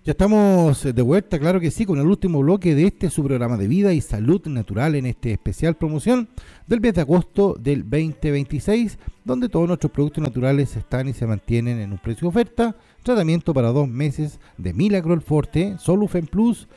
Ya estamos de vuelta, claro que sí, con el último bloque de este su programa de vida y salud natural en este especial promoción del mes de agosto del 2026, donde todos nuestros productos naturales están y se mantienen en un precio de oferta. Tratamiento para 2 meses de Milagrol Forte, Solufen Plus,